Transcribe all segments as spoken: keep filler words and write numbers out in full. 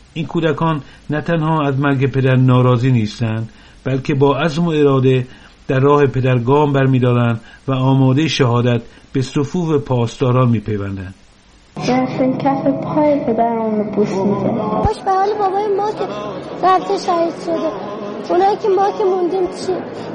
این کودکان نه تنها از مرگ پدر ناراضی نیستند، بلکه با عزم و اراده در راه پدر گام برمی‌دارند و آماده شهادت به صفوف پاسداران می‌پیوندند. جنفن کف پای پدرم رو بوس می‌زنه. باش به حال بابای ما که رفته شهید شده، اونایی که ما که موندیم چی؟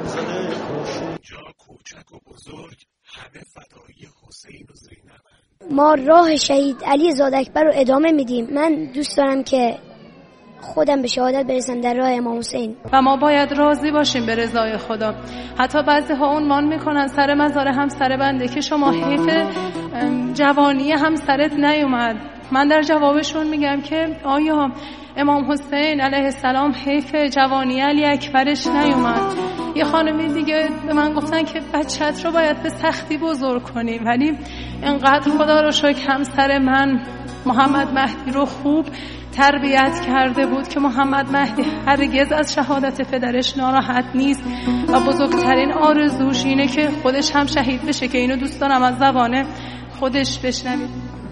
جا کوچک و بزرگ همه فدایی حسین و زینب. ما راه شهید علی زاداکبر رو ادامه میدیم. من دوست دارم که خودم به شهادت برسم در راه امام حسین و ما باید راضی باشیم به رضای خدا. حتی بعضی ها عنوان میکنن سر مزار همسر بنده که شما حیف جوانی همسرت نیومد. من در جوابشون میگم که آیا امام حسین علیه السلام حیف جوانی علی اکبرش نیومد؟ یه خانمی دیگه به من گفتن که بچت رو باید به سختی بزرگ کنی، ولی انقدر خدا رو شکر همسر من محمد مهدی رو خوب تربیت کرده بود که محمد مهدی هرگز از شهادت پدرش ناراحت نیست و بزرگترین آرزوش اینه که خودش هم شهید بشه، که اینو دوست دارم از زبان خودش بشنوید.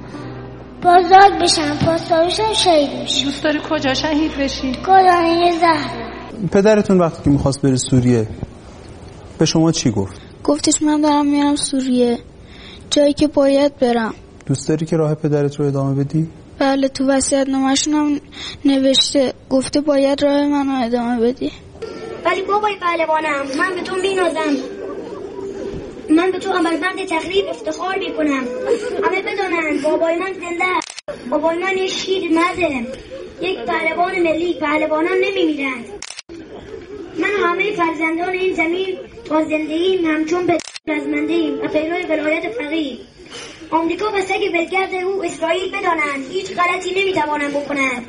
بزرگ بشم، پاسدار بشم، شهید بشم. دوست داری کجا شهید بشی؟ گلانه زهرا. پدرتون وقتی که میخواست بره سوریه به شما چی گفت؟ گفتش من دارم میرم سوریه، جایی که باید برم. دوست داری که راه پدرت رو ادامه بدی؟ بله، تو وصیت‌نامه‌شون هم نوشته، گفته باید راه منو ادامه بدی. ولی بابای پهلوانم، من به تو مینازم، من به تو عملمند تقریب افتخار میکنم. همه بدانند بابای من زنده است. بابای من یه شیر مرده، یک پهلوان ملی. پهلوانان نمیمیرند. من و همه فرزندان این زمین تا زندگیم همچون به رزمنده ایم و پیرو ولایت فقیه. آمریکا و سگ ولگرد او اسرائیل بدانند هیچ غلطی نمیتوانند بکنند.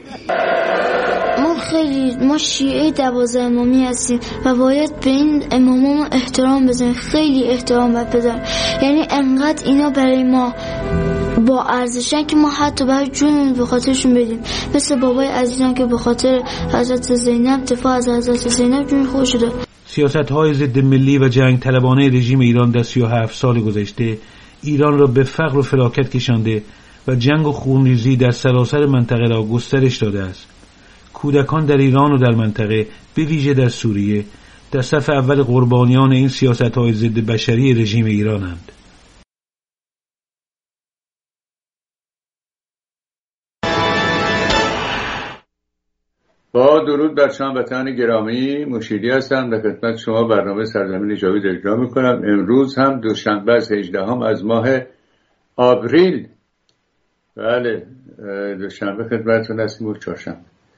ما خیلی ما شیعه دوازده امامی هستیم و باید به این امامان احترام بزنیم. خیلی احترام باید بذاریم، یعنی انقدر اینا برای ما با ارزشن که ما حتی برای جون به خاطرشون بدیم. مثل بابای عزیزم که به خاطر حضرت زینب دفاع از حضرت زینب جون خودش داد. سیاست‌های ضد ملی و جنگ طلبانه رژیم ایران در سی و هفت سال گذشته ایران را به فقر و فلاکت کشانده و جنگ و خونریزی در سراسر منطقه را گسترش داده است. کودکان در ایران و در منطقه، به ویژه در سوریه، در صف اول قربانیان این سیاست‌های ضد بشری رژیم ایرانند. با درود بر شما وطنان گرامی، مشیری هستم. در خدمت شما برنامه سرزمین جاوید اجرا میکنم. امروز هم دوشنبه از هجدهم از ماه آوریل، بله دوشنبه خدمتتون هستیم و چهارشنبه.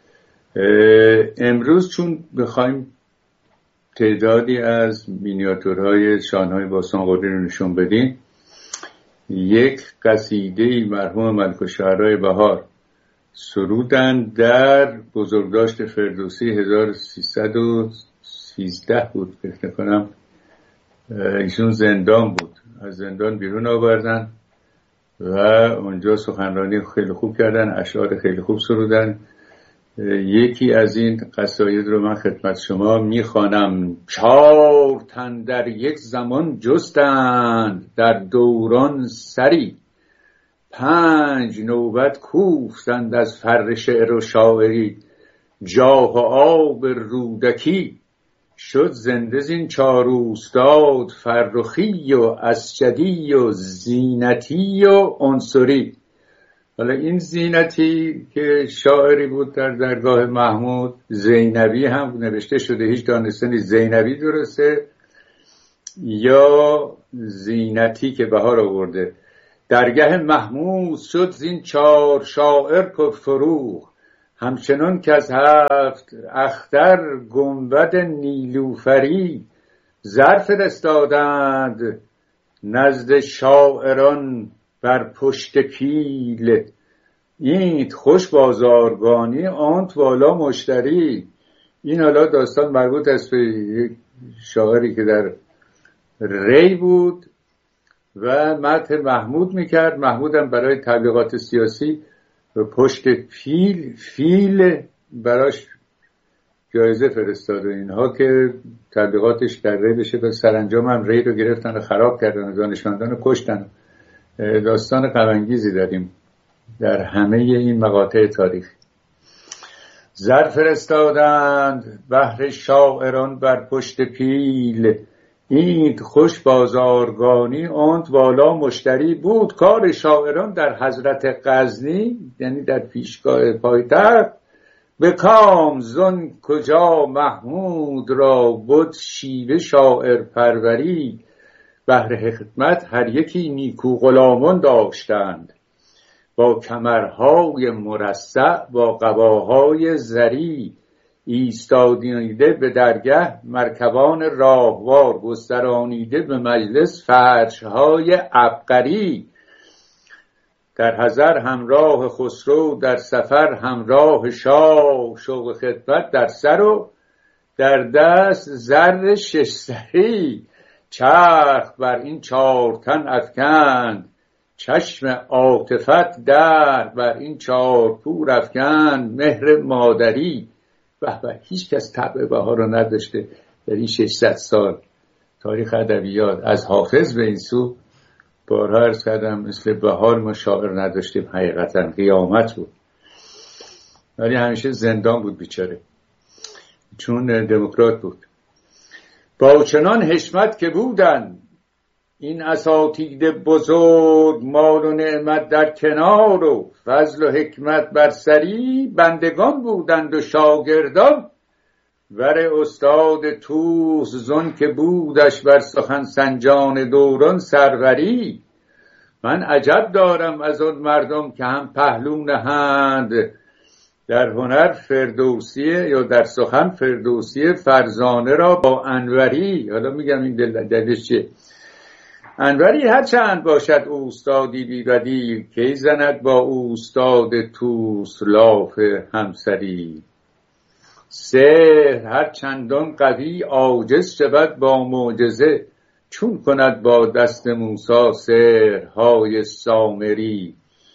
امروز چون بخوایم تعدادی از مینیاتورهای شاهنامه باستان قدری رو نشون بدیم، یک قصیده مرحوم ملک الشعرای بهار سرودن در بزرگداشت فردوسی هزار و سیصد و سیزده بود فکر کنم. ایشون زندان بود، از زندان بیرون آوردن و اونجا سخنرانی خیلی خوب کردن، اشعار خیلی خوب سرودن. یکی از این قصاید رو من خدمت شما میخوانم. چار تن در یک زمان جستند در دوران سری، پنج نوبت کوفتند از فر شعر و شاعری، جاه و آب رودکی شد زنده زین چار اوستاد، فرخی و اسجدی و زینتی و عنصری. حالا این زینتی که شاعری بود در درگاه محمود، زینبی هم نوشته شده، هیچ دانستنی زینبی درسته یا زینتی که بهار آورده. درگه محمود شد زین چار شاعر پر فروغ، همچنان که از هفت اختر گنبد نیلوفری، زر فرستادند نزد شاعران بر پشت پیل، اینت خوش بازارگانی آنت والا مشتری. این حالا داستان مربوط است به یک شاعری که در ری بود و مدح محمود میکرد. محمود هم برای تبلیغات سیاسی پشت پیل فیل براش جایزه فرستاد و اینها که تبلیغاتش در ری بشه و سرانجام هم ری رو گرفتن و خراب کردن و دانشمندان رو کشتن. داستان غم‌انگیزی داریم در همه این مقاطع تاریخ. زر فرستادند بهر شاعران بر پشت پیل، اینت خوش بازارگانی اونت والا مشتری بود. کار شاعران در حضرت غزنی یعنی در پیشگاه پایتخت، به کام زن کجا محمود را بود شیوه شاعر پروری، بهر خدمت هر یکی نیکو غلامان داشتند، با کمرهای مرصع با قباهای زری، ایستادیده به درگه مرکبان راهوار، گسترانیده به مجلس فرشهای عبقری، در حضر همراه خسرو در سفر همراه شاه، شوق خدمت در سر و در دست زر شش سری، چرخ بر این چار تن افکند، چشم عاطفت در بر این چار پور افکند، مهر مادری. به به، هیچ کس طبع بهار رو نداشته در این ششصد سال تاریخ ادبیات، از حافظ به این سو بارها عرض کردم مثل بهار ما شاعر نداشتیم، حقیقتا قیامت بود. ولی همیشه زندان بود بیچاره، چون دموکرات بود. با چنان حشمت که بودن این اساتید بزرگ، مال و نعمت در کنار و فضل و حکمت بر سری، بندگان بودند و شاگردان ور استاد توس، زن که بودش بر سخن سنجان دوران سروری. من عجب دارم از اون مردم که هم پهلو نهند، در هنر فردوسیه یا در سخن فردوسیه فرزانه را با انوری. حالا میگم این دلش چیه؟ انوری هر چند باشد اوستادی بی بدیل، کی زند با اوستاد توس لاف همسری. سحر هر چندان قوی عاجز شود با معجزه، چون کند با دست موسی سحرهای سامری.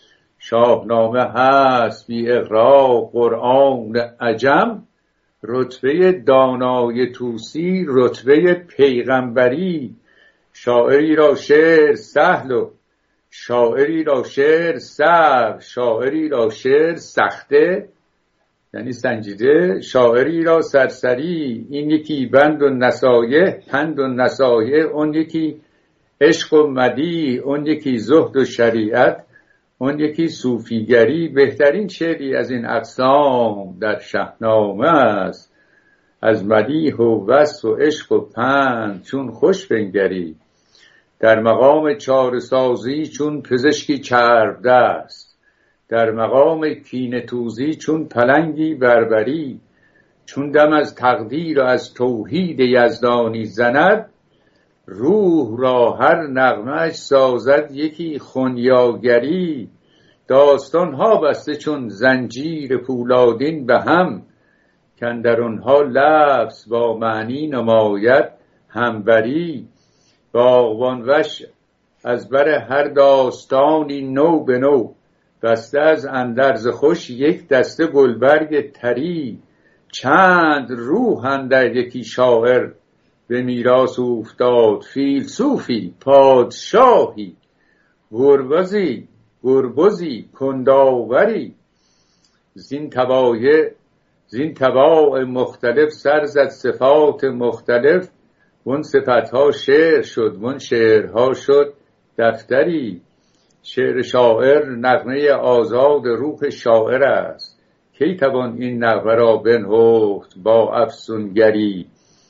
شاهنامه هست بی اغراق قرآن عجم، رتبه دانای توسی رتبه پیغمبری. شاعری را شعر سهل و شاعری را شعر سهل، شاعری را شعر سخته یعنی سنجیده، شاعری را سرسری. این یکی بند و نصایح پند و نصایح، اون یکی عشق و مدیح، اون یکی زهد و شریعت، اون یکی صوفیگری. بهترین شعری از این اقسام در شاهنامه است، از مدیح و وصف و عشق و پند چون خوش بنگری. در مقام چاره سازی چون پزشکی چرب دست، در مقام کینه توزی چون پلنگی بربری. چون دم از تقدیر و از توحید یزدانی زند، روح را هر نغمه‌اش سازد یکی خنیاگری. داستان ها بسته چون زنجیر پولادین به هم، کاندر آنها لفظ با معنی نماید همبری. باغبان وش از بر هر داستانی نو به نو، بسته از اندرز خوش یک دسته گلبرگ طری. چند روح اندر یکی شاعر به میراث افتاد، فیلسوفی پادشاهی گربزی گربزی کنداوری. زین تبایع زین تباع مختلف سر زد صفات مختلف، اون صفتها شعر شد اون شعرها شد دفتری. شعر شاعر نغمه آزاد روح شاعر است، کی توان این نغمه را بنهفت با افسونگری.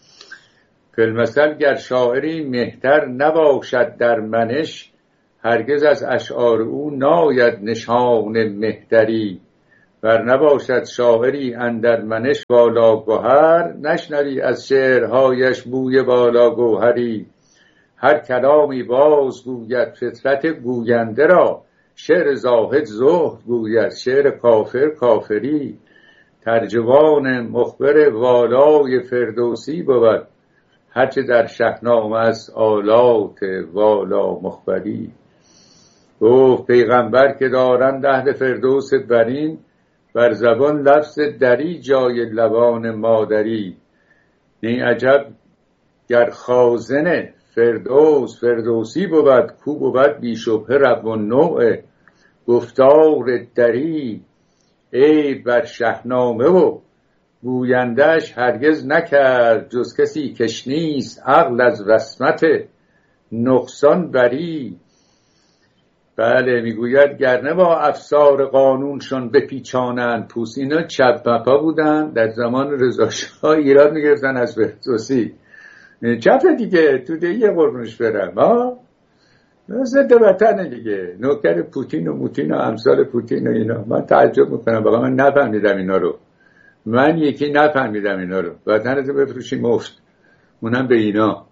فی‌المثل گر شاعری مهتر نباشد در منش، هرگز از اشعار او ناید نشان مهتری. ور نباشد شاعری اندر منش والا گوهر، نشنوی از شعرهایش بوی والا گوهری. هر کلامی باز گوید فطرت گوینده را، شعر زاهد زهد گوید شعر کافر کافری. ترجمان مخبر والای فردوسی بود، هرچه در شاهنامه است آلات والا مخبری. گفت پیغمبر که دارند اهل فردوس برین، بر زبان لفظ دری جای لبان مادری. این عجب گر خازن فردوس فردوسی بود، کو بود بی شبهه رب و نوع گفتار دری. ای بر شهنامه و گویندش هرگز نکرد جز کسی کش نیست عقل از رسمت نقصان بری. بله میگوید گرنه با افسار قانونشون بپیچانند پوست. اینا چپ پپا بودن در زمان رضا شاه، ایراد میگرفتن از فردوسی. چپ دیگه تو دیگه قربونش برم ها، ضد وطن دیگه، نوکر پوتین و موتین و امثال پوتین و اینا. من تعجب میکنم واقعا، من نفهمیدم اینا رو، من یکی نفهمیدم اینا رو. وطنتو بفروشی مفت، اونم به اینا.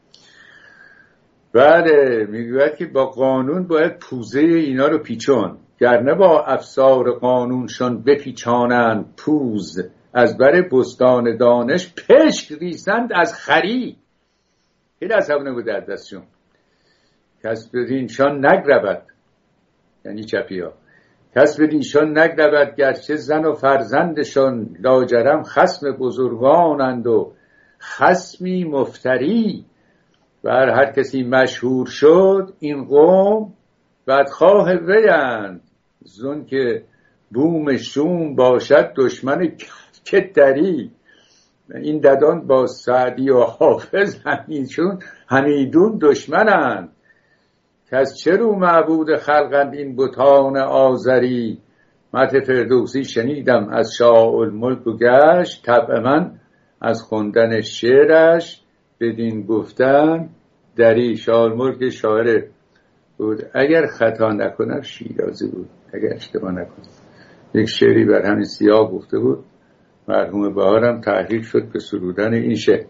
بله میگوید که با قانون باید پوزه اینا رو پیچون، گرنه با افسار قانونشون بپیچانند پوز. از بر بستان دانش پشک ریسند از خری. این از همونه بود در دستشون. کس به دینشان نگربد، یعنی چپی ها، کس به دینشان نگربد گرچه زن و فرزندشان لاجرم خصم بزرگانند و خصمی مفتری. بر هر کسی مشهور شد این قوم بدخواه ویند، زون که بوم شوم باشد دشمن کتری. این ددان با سعدی و حافظ همیشون همیدون دشمنند. کس چه رو معبود خلقند این بتان آزری. مت فردوسی شنیدم از شاه الملک و گشت، طبع من از خوندن شعرش بدین گفتن دری. شاه الملک شاعر بود، اگر خطا نکنم شیرازی بود، اگر اشتباه نکنم. یک شعری بر همین سیاق گفته بود، مرحوم بهارم تحریک شد به سرودن این شعر.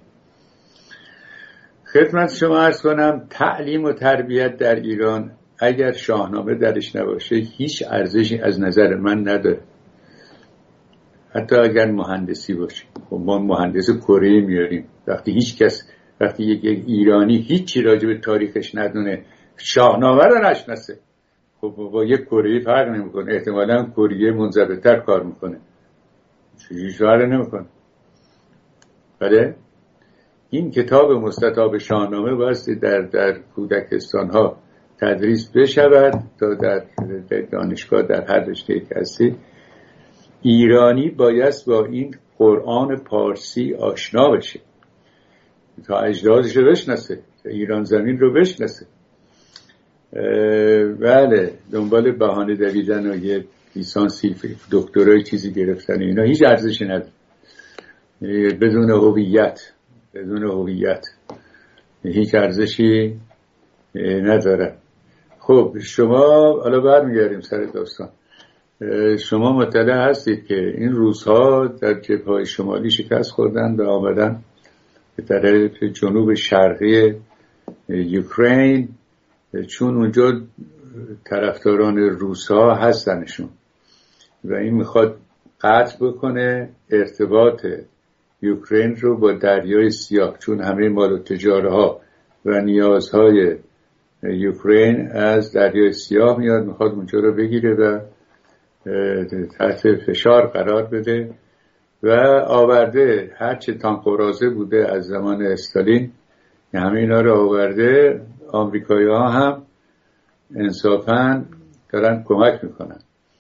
خدمت شما عرض کنم تعلیم و تربیت در ایران اگر شاهنامه درش نباشه هیچ ارزشی از نظر من نداره، حتی اگر مهندسی باشه. خب ما مهندس کره میاریم، وقتی هیچ کس، وقتی یک ایرانی هیچی راجع به تاریخش ندونه، شاهنامه رو نشناسه، خب با یک کره فرق نمیکنه. احتمالاً کره منضبط‌تر کار میکنه، هیچ فرق نمیکنه. بله این کتاب مستطاب شاهنامه بایستی در در کودکستان ها تدریس بشود تا در دانشگاه در هر رشته که هستی ایرانی بایست با این قرآن پارسی آشنا بشه تا اجدادش رو بشناسه، تا ایران زمین رو بشناسه. بله دنبال بهانه دویدن و یه لیسانسی دکترای چیزی گرفتن اینا هیچ ارزشی نداره، بدون هویت، بدون هویت هیچ ارزشی نداره. خب شما حالا برمیگردیم سر داستان. شما مطلع هستید که این روس‌ها در جبهه‌های شمالی شکست خوردن و آمدن به طرف جنوب شرقی اوکراین، چون اونجا طرفداران روس‌ها هستنشون و این میخواد قطع بکنه ارتباط اوکراین رو با دریای سیاه، چون همه مال و تجاره ها و نیازهای اوکراین از دریای سیاه میاد، میخواد اونجا رو بگیره و تحت فشار قرار بده و آورده هرچه تانکورازه بوده از زمان استالین همه اینا رو آورده. آمریکایی ها هم انصافاً دارن کمک میکنن.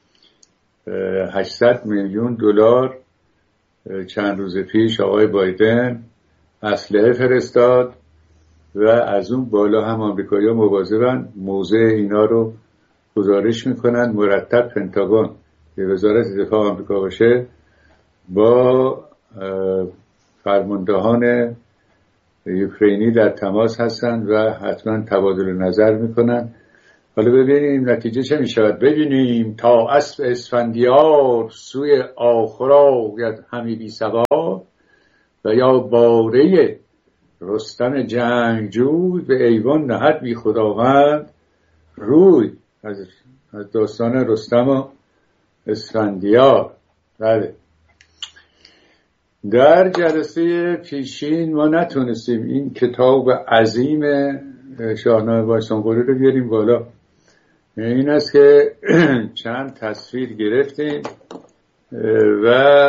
هشتصد میلیون دلار چند روز پیش آقای بایدن اسلحه فرستاد و از اون بالا هم آمریکایی ها مواظبن موضع اینا رو گزارش میکنن. مرتب پنتاگون که وزارت دفاع آمریکا باشه با فرماندهان اوکراینی در تماس هستن و حتما تبادل نظر میکنن. حالا ببینیم نتیجه چه میشود. ببینیم تا اسب اسفندیار سوی آخرا همی بی سوار و یا باره رستم جنگجوی به ایوان نهد بی خداوند روی. از داستان رستم و اسفندیار. بله در جلسه پیشین ما نتونستیم این کتاب عظیم شاهنامه بایسانقوری رو بیاریم بالا. این است که چند تصویر گرفتیم و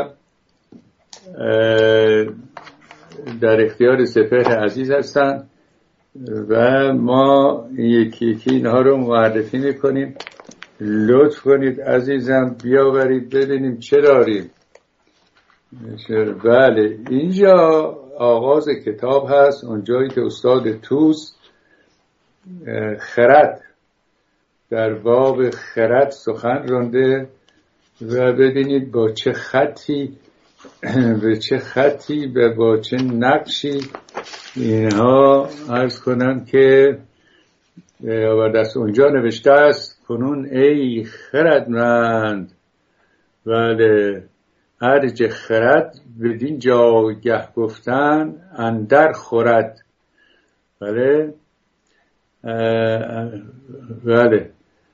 در اختیار سپهر عزیز هستن و ما یکی یکی اینها رو معرفی میکنیم لطف کنید عزیزم بیاورید ببینیم چه داریم. بله اینجا آغاز کتاب هست، اونجایی که استاد توس خرد در باب خرد سخن رانده و ببینید با چه خطی به چه خطی و با چه نقشی اینها عرض کنم که آورده است. اونجا نوشته است کنون ای خردمند بله ارج خرد بدین جایگه گفتن اندر خورد. بله بله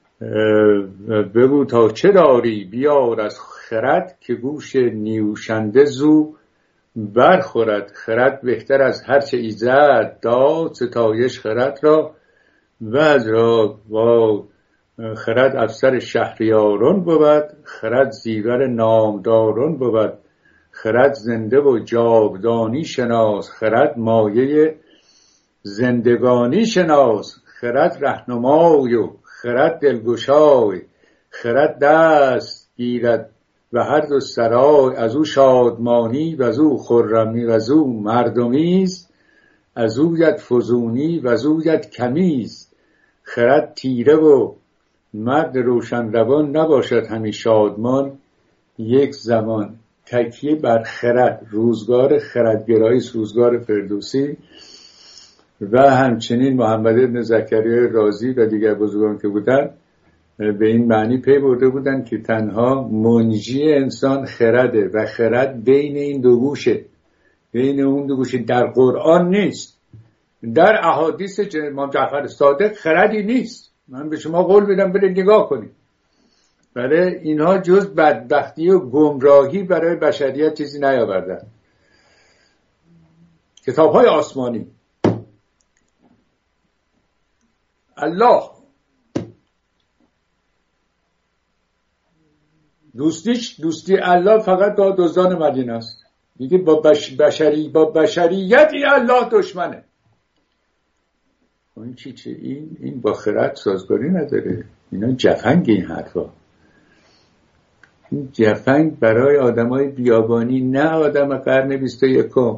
بگو تا چه داری بیار از خرد که گوش نیوشنده زو برخورد. خرد بهتر از هرچه ایزد داد ستایش خرد را و از را با خرد افسر شهریاران بود. خرد زیور نامداران بود. خرد زنده و جاودانی شناس. خرد مایه زندگانی شناس. خرد رهنمای و خرد دلگشای. خرد دست گیرد و هر دو سرای. از او شادمانی و از او خرمی و از او مردمیست. از او ید فزونی و از او ید کمیست. خرد تیره و مرد روشن روان نباشد همی شادمان یک زمان. تکیه بر خرد روزگار خردگرایی، روزگار فردوسی و همچنین محمد بن زکریا رازی و دیگر بزرگان که بودن به این معنی پی برده بودن که تنها منجی انسان خرده و خرد بین این دو گوشه، بین اون دو گوشه. در قرآن نیست، در احادیث امام جعفر صادق خردی نیست. من به شما قول میدم برید نگاه کنید. بله اینها جز بدبختی و گمراهی برای بشریت چیزی نیاوردن. کتاب های آسمانی الله دوستیش دوستی الله فقط با دزدان مدینه است. میگه با بش بشری با بشریت این الله دشمنه. این چی چی این این با خرد سازگاری نداره. اینا جفنگ این حرفا. این جفنگ برای آدمای بیابانی، نه آدم قرن بیست و یکم.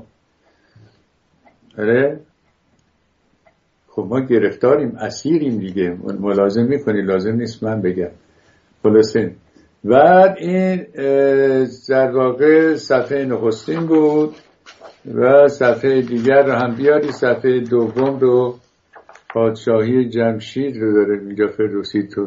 آره خب ما گرفتاریم، اسیریم دیگه. ملازم میکنی، لازم نیست من بگم. خلاصه بعد این در واقع صفحه نخستین بود و صفحه دیگر رو هم بیاری. صفحه دوم رو پادشاهی جمشید رو داره اینجا فردوسی تو.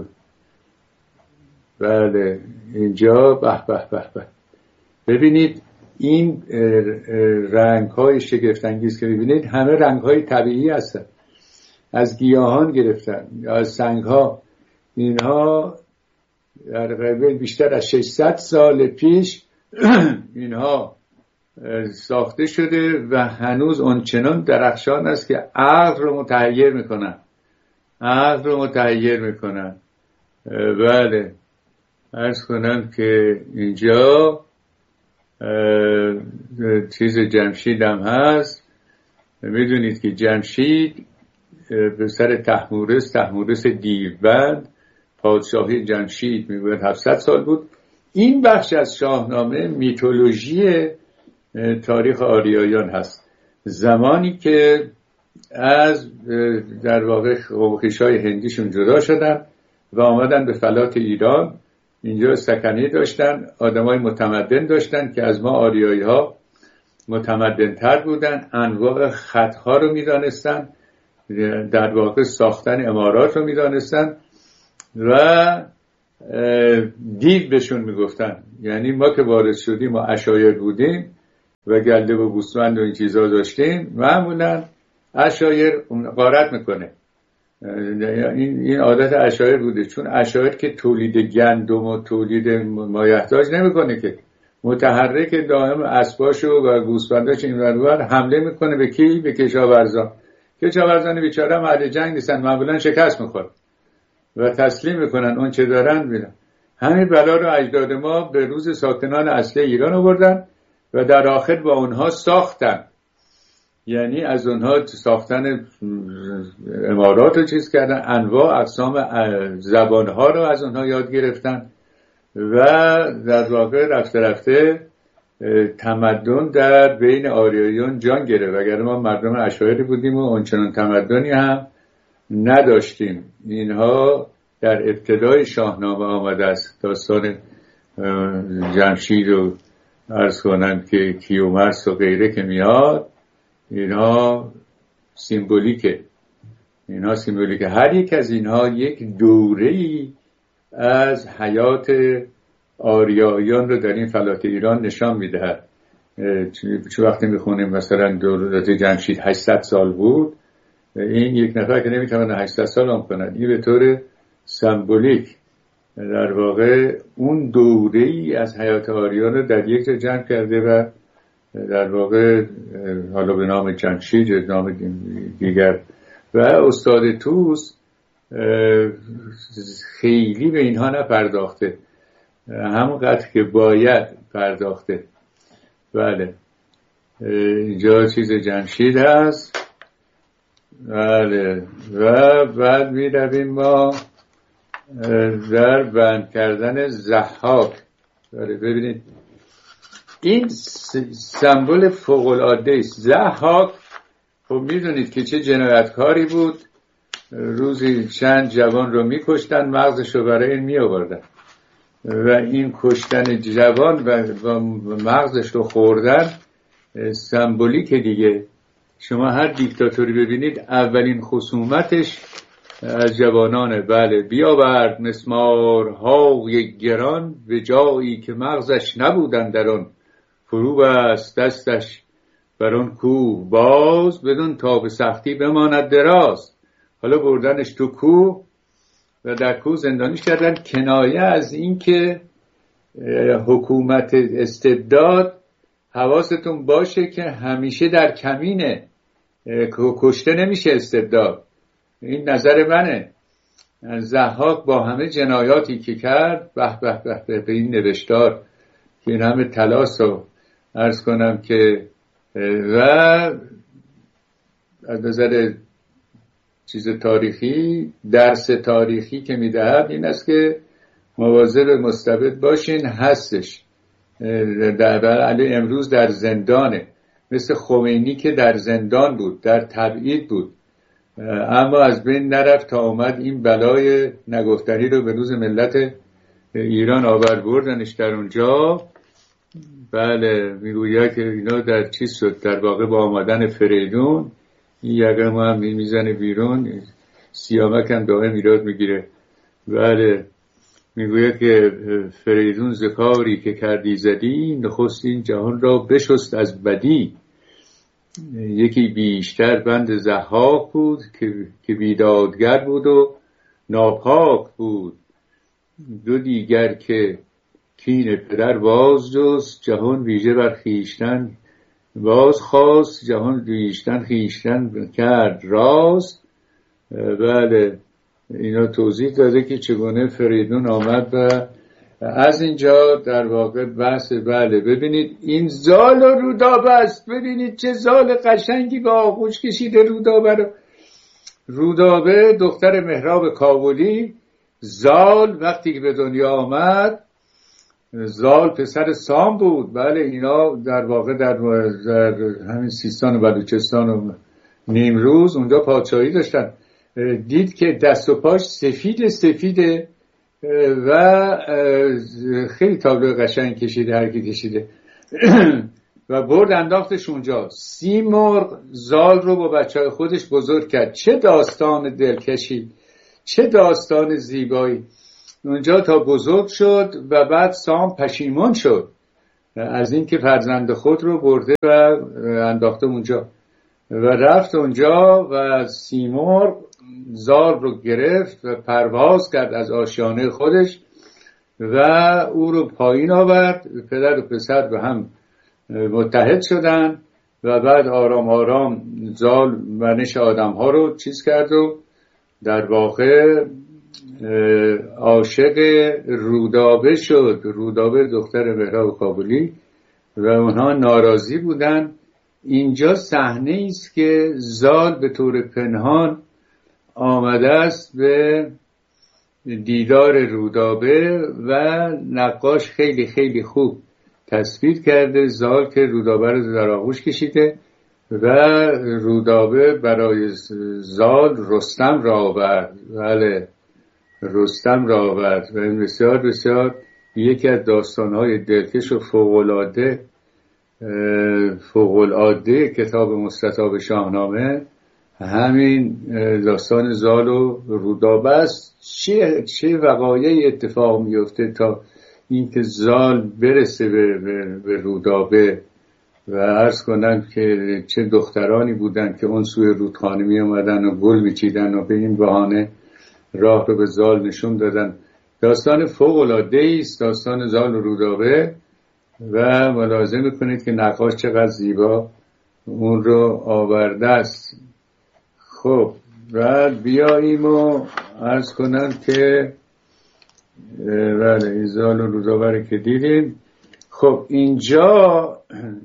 بله اینجا به به به به ببینید این رنگ های شگفت‌انگیز که ببینید همه رنگ های طبیعی هستن. از گیاهان گرفتن یا از سنگ ها. اینها در قبل بیشتر از ششصد سال پیش اینها ساخته شده و هنوز آنچنان درخشان است که عقل رو متحیر میکنن، عقل رو متحیر میکنن. بله عرض کنم که اینجا چیز جمشید هم هست. میدونید که جمشید به سر طهمورث، طهمورث دیوبند، پادشاهی جمشید میگوید هفتصد سال بود. این بخش از شاهنامه میتولوژی تاریخ آریایان هست. زمانی که از در واقع خویشای هندیشون جدا شدن و آمدن به فلات ایران، اینجا سکنه داشتن، آدمای متمدن داشتن که از ما آریایی ها متمدن تر بودن. انواع خطها رو میدانستن، در واقع ساختن امارات رو میدانستن و دیو بهشون میگفتن. یعنی ما که وارد شدیم و عشایر بودیم و گلده و گوسفند و این چیزا داشتیم، معمولا عشایر غارت میکنه. این این عادت عشایر بوده، چون عشایر که تولید گندم و تولید مایحتاج نمیکنه، که متحرک دائم اسباشو و گوسفنداش این ور حمله میکنه به کی؟ به کشاورزان. کشاورزان بیچاره مرد جنگ نیستن، معمولا شکست میخورن و تسلیم میکنن اون چه دارن میرن. همین بلا رو اجداد ما به روز ساکنان اصلی ایران آوردن و در آخر با اونها ساختن. یعنی از اونها ساختن امارات رو چیز کردن، انواع اقسام زبانها رو از اونها یاد گرفتن و در واقع رفته رفته تمدن در بین آریاییان جان گرفت. وگرنه ما مردم عشایری بودیم و اونچنان تمدنی هم نداشتیم. اینها در ابتدای شاهنامه آمده است. داستان جمشید رو عرض کنم که کیومرث و غیره که میاد، اینها سیمبولیکه. اینها سیمبولیکه. هر یک از اینها یک دوره‌ای از حیات آریاییان رو در این فلات ایران نشان میدهد. چه وقتی میخونیم مثلا دولت جمشید هشتصد سال بود، این یک نفر که نمیتونه هشتصد سال هم کنند. این به طور سمبولیک در واقع اون دوره‌ای از حیات آریاییان رو در یک جا جمع کرده و در واقع حالا به نام جمشید یا نام دیگر. و استاد طوس خیلی به اینها نپرداخته، همونقدر که باید پرداخته. بله اینجا چیز جمشید هست. بله و بعد می رویم ما در بند کردن ضحاک. بله ببینید این سمبل فوق العاده است. ضحاک خب میدونید که چه جنایتکاری بود. روزی چند جوان رو میکشتن، مغزش رو برای این می آوردن و این کشتن جوان و مغزش رو خوردن سمبولیک دیگه. شما هر دیکتاتوری ببینید اولین خصومتش از جوانانه. بله بیاورد مسمارهای گران به جایی که مغزش نبودن در آن، فرو بست دستش بر آن کوه باز، بدون تا به سختی بماند دراز. حالا بردنش تو کوه و در کوه زندانیش کردن، کنایه از این که حکومت استبداد حواستون باشه که همیشه در کمینه، کشته نمیشه استبداد. این نظر منه. ضحاک با همه جنایاتی که کرد، به به به به, به این نوشتار که این همه تلاش رو عرض کنم که و از نظر چیز تاریخی، درس تاریخی که میدهد این است که مواظب مستبد باشین. هستش در علی امروز در زندانه، مثل خمینی که در زندان بود، در تبعید بود، اما از بین نرفت تا اومد این بلای نگفتنی رو به روز ملت ایران آورد بردنش در اونجا. بله میگوید که اینا در چیز شد، در واقع با آمدن فریدون این یقه ما هم میزنه بیرون، سیامک هم دائم ایراد میگیره. بله میگوید که فریدون ذکاری که کردی زدی، نخست این جهان را بشست از بدی. یکی بیشتر بند ضحاک بود که بیدادگر بود و ناپاک بود، دو دیگر که کین پدر باز جست، جهان ویژه بر خیشتن باز خواست، جهان ویژتن خیشتن کرد راست. بله اینا توضیح داده که چگونه فریدون آمد و از اینجا در واقع بحث. بله ببینید این زال و رودابه است. ببینید چه زال قشنگی با آغوش کشیده رودابه رو. رودابه دختر مهراب کابلی. زال وقتی که به دنیا آمد، زال پسر سام بود. بله اینا در واقع در, در همین سیستان و بلوچستان و نیمروز اونجا پادشاهی داشتن. دید که دست و پاش سفید سفیده و خیلی تابلو قشنگ کشیده، هر کی کشیده و برد انداختش اونجا. سی مرغ زال رو با بچهای خودش بزرگ کرد. چه داستان دلکشی، چه داستان زیبایی. اونجا تا بزرگ شد و بعد سام پشیمان شد از اینکه فرزند خود رو برده و انداخته اونجا و رفت اونجا و سی مرغ زال رو گرفت و پرواز کرد از آشیانه خودش و او رو پایین آورد. پدر و پسر به هم متحد شدن و بعد آرام آرام زال منش آدم ها رو چیز کرد و در واقع عاشق رودابه شد. رودابه دختر مهراب کابلی و اونها ناراضی بودن اینجا صحنه است که زال به طور پنهان آمده است به دیدار رودابه و نقاش خیلی خیلی خوب تصویر کرده زال که رودابه رو در آغوش کشیده و رودابه برای زال رستم را آورد. بله، رستم را آورد و این بسیار بسیار یکی از داستان‌های دلکش و فوق‌العاده فوق‌العاده کتاب مستطاب شاهنامه همین داستان زال و رودابه است. چه چه وقایعی اتفاق میفته تا اینکه زال برسه به, به, به رودابه و عرض کنن که چه دخترانی بودن که اون سوی رودخانه می اومدن و گل میچیدن و به این بهانه راه رو به زال نشون دادن. داستان فوق‌العاده است داستان زال و رودابه و ملاحظه میکنید که نقاش چقدر زیبا اون رو آورده است. خب بعد بیاییم و عرض کنم که بله زال و رودابه رو که دیدیم. خب اینجا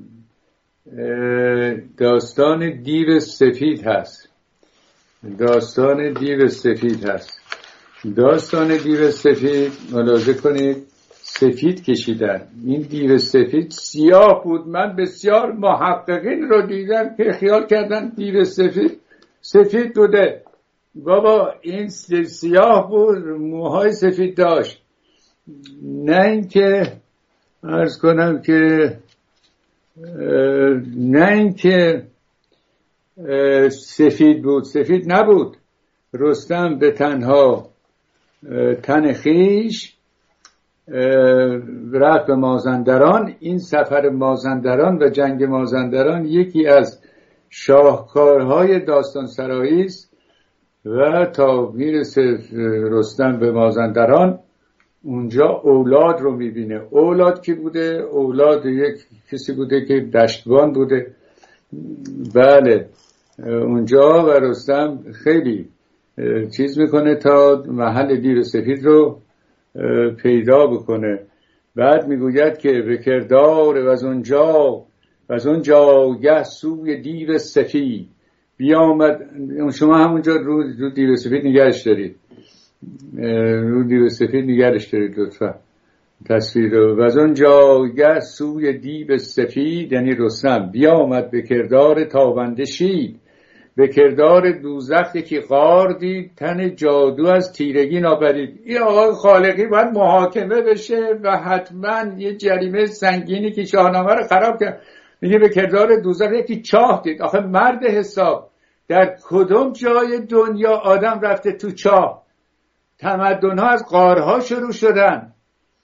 داستان دیو سفید هست. داستان دیو سفید هست. داستان دیو سفید ملاحظه کنید سفید کشیدن. این دیو سفید سیاه بود. من بسیار محققین رو دیدم که خیال کردن دیو سفید سفید بوده. بابا این سیاه بود، موهای سفید داشت. نه اینکه عرض کنم که نه اینکه سفید بود، سفید نبود. رستم به تنها تن خیش رفت به مازندران. این سفر مازندران و جنگ مازندران یکی از شاهکارهای داستان سرایی است و تا میرسه رستم به مازندران اونجا اولاد رو میبینه. اولاد کی بوده؟ اولاد یک کسی بوده که دشتبان بوده. بله اونجا و رستم خیلی چیز میکنه تا محل دیو سفید رو پیدا بکنه. بعد میگوید که به کردار و از اونجا و از اونجا گه سوی دیو سفید بیامد. شما همونجا رو, رو دیو سفید نگرش دارید، رو دیو سفید نگرش دارید لطفا تصویر رو. و از اونجا گه سوی دیو سفید یعنی رستم بیامد به کردار تابنده شید، به کردار دوزخ که غار دید، تن جادو از تیرگی ناپدید. این آقای خالقی باید محاکمه بشه و حتما یه جریمه سنگینی که شاهنامه رو خراب کرد. میگه به کردار دوزخ یکی چاه دید. آخه مرد حساب در کدوم جای دنیا آدم رفته تو چاه؟ تمدن‌ها از غارها شروع شدن.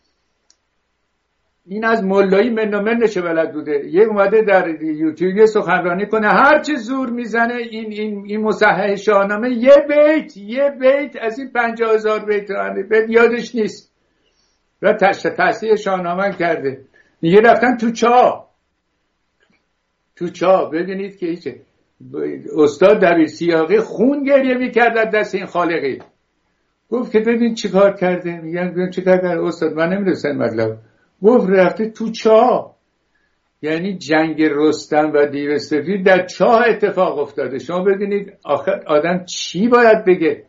این از ملایی من و من چه بلد بوده. یه اومده در یوتیوب سخنرانی کنه هر چه زور میزنه این این این مصحح شاهنامه یه بیت یه بیت از این پنجاه هزار بیت بیت یادش نیست و تصحیح شاهنامه کرده. میگه رفتن تو چاه. تو چاه ببینید که هیچ استاد دبیر سیاقی خون گریه میکرد از دست این خالقی. گفت که ببین چی کار کرده. میگن ببین چی کار کرده استاد، من نمیدونستم مطلب. گفت رفته تو چاه. یعنی جنگ رستم و دیو سفید در چاه اتفاق افتاده. شما ببینید آخر آدم چی باید بگه.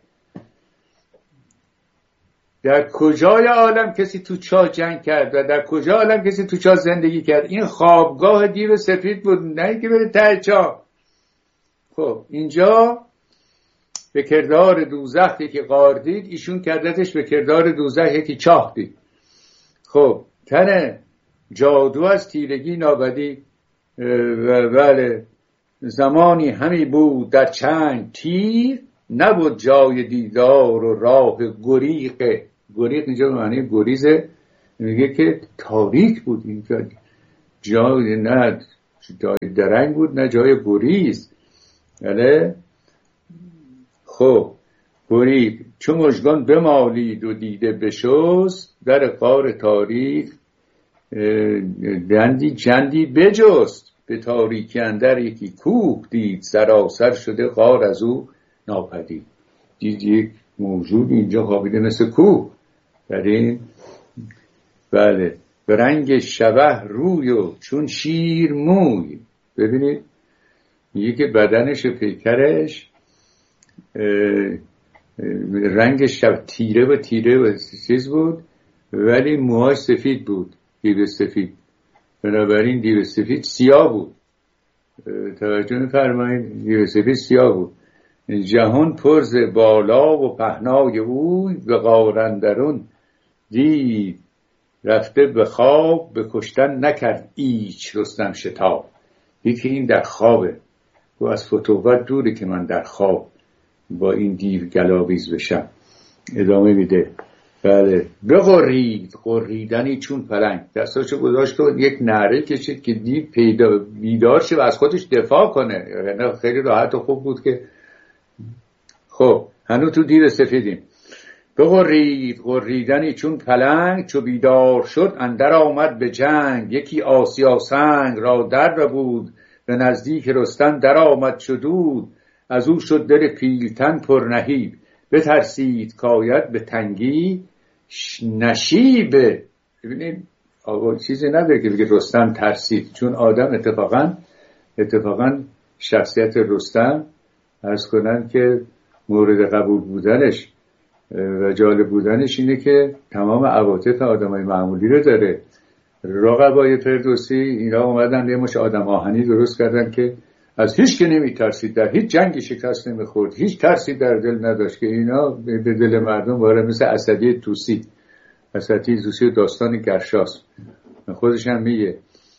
در کجای عالم کسی تو چاه جنگ کرد و در کجای عالم کسی تو چاه زندگی کرد؟ این خوابگاه دیو سفید بود، نه که بره ته چاه. خب اینجا به کردار دوزخ یکی غار دید، ایشون کردتش به کردار دوزخ یکی چاه دید. خب تن جادو از تیرگی نابدی و بله زمانی همی بود در چنگ تیر، نبود جای دیدار و راه گریق. گریق اینجا به معنی گریزه. میگه که تاریک بود اینجا، جای نه جای درنگ بود نه جای گریز. بله خب گریق چون مژگان بمالید و دیده بشست، در غار تاریک دندی جندی بجست. به تاریکی اندر یکی کوه دید، سراسر شده غار از او ناپدید. دید یک موجود اینجا خوابیده مثل کوه. ببین بله به رنگ شبه روی و چون شیر موی. ببینید میگه که بدنش و پیکرش رنگش تیره و تیره و چیز بود، ولی موهاش سفید بود، دیو سفید. بنابراین دیو سفید سیاه بود. توجه می‌فرمایید؟ دیو سفید سیاه بود. جهان پرز بالا و پهنای اوی به غارندرون دید، رفته به خواب به کشتن نکرد ایچ رستم شتاب. یکی این در خوابه و از فتوت دوره که من در خواب با این دیو گلاویز بشم. ادامه میده. بله، بغرید غریدنی چون پلنگ، دستاشو گذاشت و یک نعره کشید که دیو پیدا بیدار شه و از خودش دفاع کنه. یعنی خیلی راحت و خوب بود که خب هنوز تو دیو سفیدیم. بغرید غریدنی چون پلنگ، چو بیدار شد اندر آمد به جنگ. یکی آسیا سنگ را در بود، به نزدیک رستم در آمد شدود. از او شد دل پیلتن پر نهیب، بترسید کاید به تنگی نشیب. ببینید آقا چیزی نداره که بگه رستم ترسید، چون آدم اتفاقا اتفاقا شخصیت رستم عرض کنن که مورد قبول بودنش و جالب بودنش اینه که تمام عواطف آدمای معمولی رو داره. رقبای فردوسی اینا اومدن یه مش آدم آهنی درست کردن که از هیچ که نمی ترسید، در هیچ جنگی شکست نمی خورد، هیچ ترسی در دل نداشت، که اینا به دل مردم وارد، مثل اسدی توسی. اسدی توسی داستان گرشاس خودش هم میگه.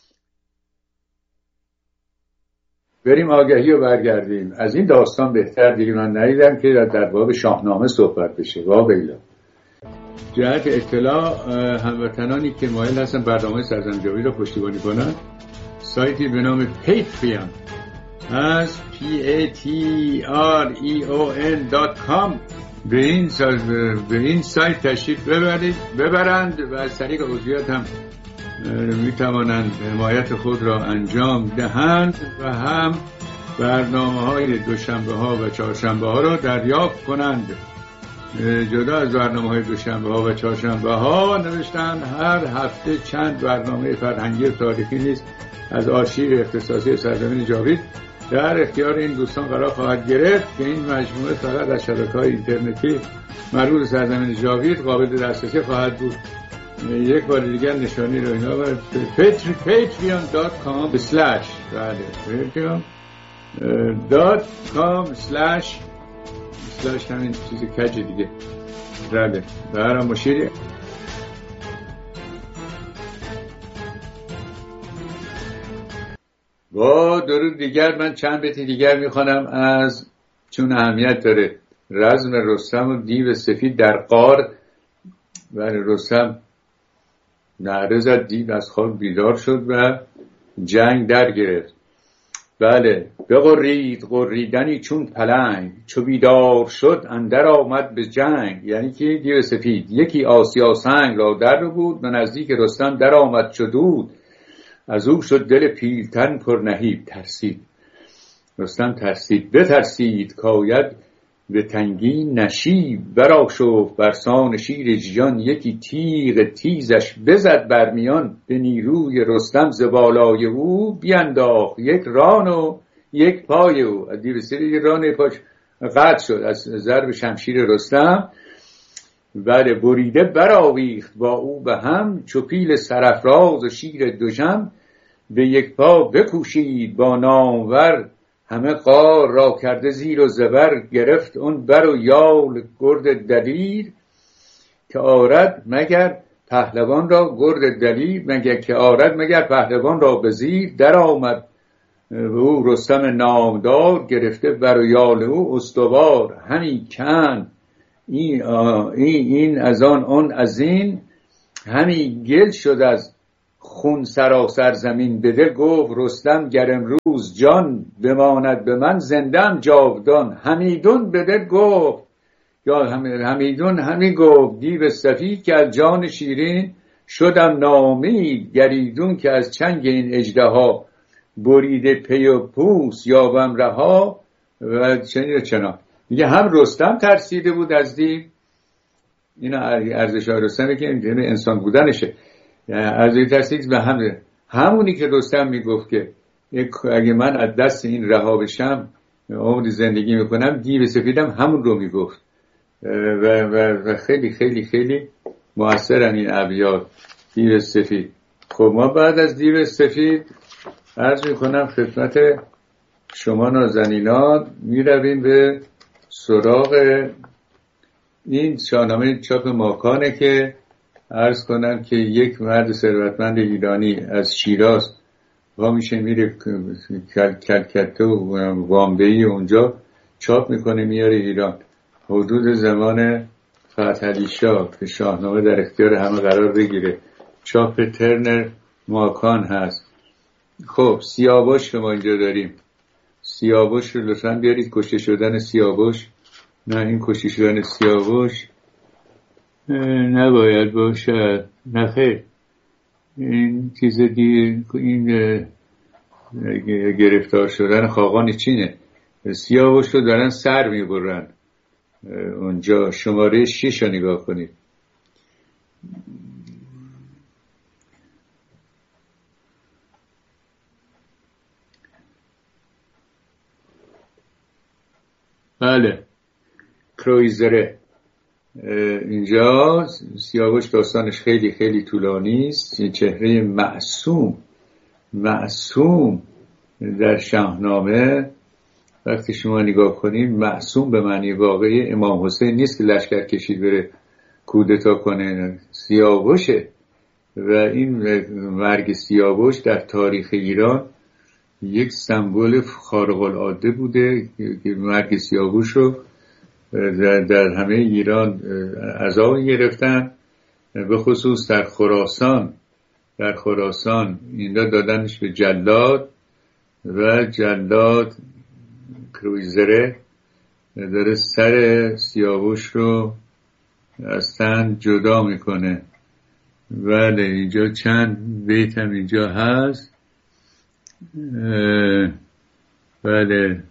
بریم آگهی رو برگردیم. از این داستان بهتر دیگه من ندیدم که در باب شاهنامه صحبت بشه. واقعا جهت اطلاع هموطنانی که مایل هستن برنامه سرزمین جاوید رو پشتیبانی کنن، سایتی به نام پیتریون از پی ای تی آر ای او ان دات کام به این سایت به این سایت تشریف ببرید ببرند و از طریق عضویت هم می توانند حمایت خود را انجام دهند و هم برنامه های دوشنبه ها و چهارشنبه ها را دریافت کنند. جدا از برنامه های دوشنبه ها و چهارشنبه ها نوشتن هر هفته چند برنامه فرهنگی و تاریخی نیز از آرشیو اختصاصی سرزمین جاوید در اختیار این دوستان قرار خواهد گرفت که این مجموعه فقط از شبکه‌های اینترنتی مربوط سرزمین جاوید قابل دسترسی خواهد بود. یک بار دیگر نشانی رو اینا بر پیتریون دات کام اسلش بله پیتریون دات کام اسلش اسلش همین چیز کج دیگه بله برام مشیری. با درود دیگر من چند بیت دیگر میخوانم از چون اهمیت داره. رزم رستم و دیو سفید در غار. بله رستم نعره زد، دیو از خواب بیدار شد و جنگ در گرفت. بله بغرید غریدنی چون پلنگ، چو بیدار شد اندر آمد به جنگ. یعنی که دیو سفید یکی آسیا سنگ را در بود، به نزدیک رستم در آمد شدود. از او شد دل پیلتن پر نهیب. ترسید رستم ترسید، بترسید کاید به تنگی نشیب. برا شفت برسان شیر جیان، یکی تیغ تیزش بزد برمیان. به نیروی رستم ز بالای او، بینداخت یک ران و یک پای او. از دیو سفید ران پاش قطع شد از ضرب شمشیر رستم. بله بریده برآویخت با او به هم، چو پیل سرافراز و شیر دژم. به یک پا بکوشید با نامور، همه غار را کرده زیر و زبر. گرفت اون بر و یال گرد دلیر، که آرد مگر پهلوان را گرد دلیر. مگر که آرد مگر پهلوان را به زیر. در آمد او رستم نامدار، گرفته بر و یال او استوار. همی کن این, این, این از آن آن از این، همی گل شد از خون سراسر زمین. به دل گفت رستم گر امروز جان، بماند به من زندم جاودان. همیدون به دل گفت یا همیدون همی گفت دیو سفید، که از جان شیرین شدم ناامید. گریدون که از چنگ این اژدها، بریده پی و پوست یابم رها. و چنین و چنان میگه. هم رستم ترسیده بود از دیو، اینا ارزش های رستمه که انسان بودنشه. ارزش ترسید و هم همونی که رستم میگفت که اگه من از دست این رها بشم عمری زندگی میکنم، دیو سفیدم همون رو میگفت و, و, و خیلی خیلی خیلی مؤثرن این ابیات. دیو سفید. خب ما بعد از دیو سفید عرض میکنم خدمت شما نازنینان میرویم به سراغ این شاهنامه چاپ ماکانه که عرض کنم که یک مرد ثروتمند ایرانی از شیراز وا میشه میره کلکته و وامبئی اونجا چاپ میکنه میاره ایران. حدود زمان فتحعلی شاه که شاهنامه در اختیار همه قرار بگیره. چاپ ترنر ماکان هست. خب سیاوش که ما اینجا داریم، سیاوش رو لطفاً بیارید. کشته شدن سیاوش، نه این کشته شدن سیاوش نباید باشد، نه خیر، این چیز دیگه، این گرفتار شدن خاقان چینه. سیاوش رو دارن سر میبرن اونجا. شماره شش رو نگاه کنید. بله کرویزره. اینجا سیاوش داستانش خیلی خیلی طولانی است. چهره معصوم معصوم در شاهنامه وقتی شما نگاه کنید، معصوم به معنی واقعی امام حسین نیست که لشکر کشید بره کودتا کنه، سیاوشه. و این مرگ سیاوش در تاریخ ایران یک سمبل خارق العاده بوده که مرگ سیاوش رو در, در همه ایران عزا گرفتن، به خصوص در خراسان. در خراسان اینا دادنش به جلاد و جلاد کرویزره داره سر سیاوش رو از تن جدا میکنه. بله اینجا چند بیت هم اینجا هست. بله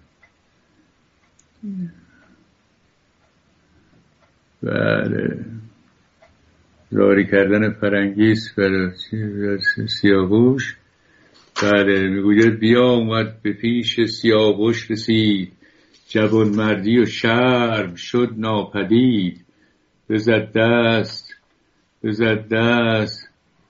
بله زاری کردن فرنگیس برای سیاوش. بله میگوید بیا اومد به پیش سیاوش رسید، جوان مردی و شرم شد ناپدید. بزد دست بزد دست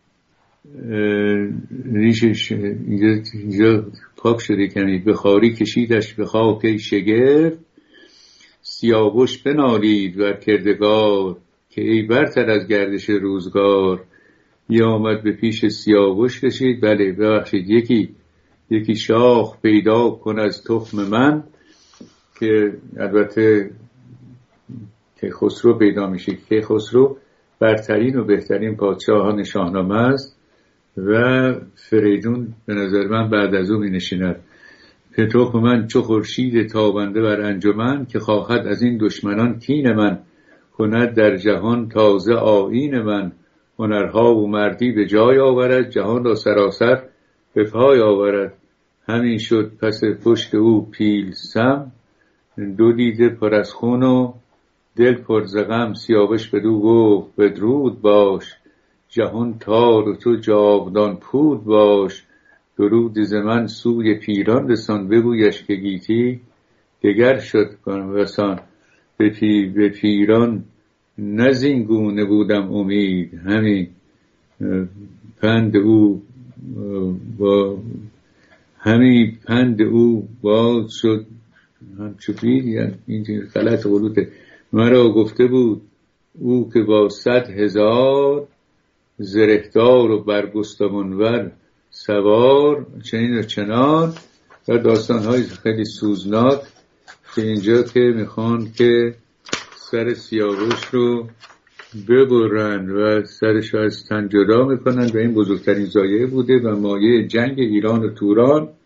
ریشش اینجا, اینجا پاک شده کمی، به خاری کشیدش به خاک شگرف. سیاوش بنالید بر کردگار، که ای برتر از گردش روزگار. یا آمد به پیش سیاوش رسید. بله ببخشید یکی یکی شاخ پیدا کن از تخم من، که البته که خسرو پیدا میشه. که خسرو برترین و بهترین پادشاهان شاهنامه است و فریدون به نظر من بعد از او می نشیند. که تخم من چو خورشید تابنده بر انجمن، که خواهد از این دشمنان کین من، کند در جهان تازه آیین من. هنرها و مردی به جای آورد، جهان را سراسر به پای آورد. همین شد پس پشت او پیلسم، دو دیده پر از خون و دل پر ز غم. سیاوش بدو گفت بدرود باش، جهان تار و تو جاودان پود باش. درود ز من سوی پیران رسان، بگویش که گیتی دگر شد رسان. به, پی به پیران نزین گونه بودم امید، همین پند او با همین پند او باز شد. هم چوبید یعنی این غلط غلوطه. مرا گفته بود او که با صد هزار، زرهدار و برگستوانور سوار. چنین و چنان و داستان‌های خیلی سوزناک که اینجا که میخوان که سر سیاوش رو ببرن و سرش رو از تن جدا میکنن و این بزرگترین ضایعه بوده و مایه جنگ ایران و توران